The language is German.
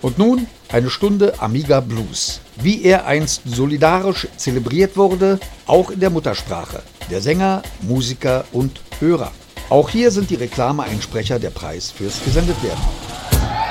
Und nun eine Stunde Amiga Blues. Wie er einst solidarisch zelebriert wurde, auch in der Muttersprache. Der Sänger, Musiker und Hörer. Auch hier sind die Reklameeinsprecher der Preis fürs Gesendetwerden.